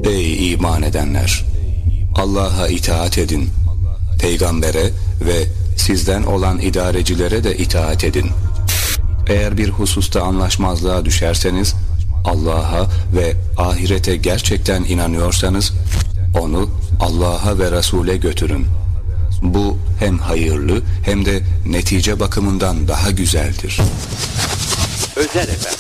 Ey iman edenler! Allah'a itaat edin. Peygambere ve sizden olan idarecilere de itaat edin. Eğer bir hususta anlaşmazlığa düşerseniz, Allah'a ve ahirete gerçekten inanıyorsanız, onu Allah'a ve Resul'e götürün. Bu hem hayırlı hem de netice bakımından daha güzeldir. Özel efendim.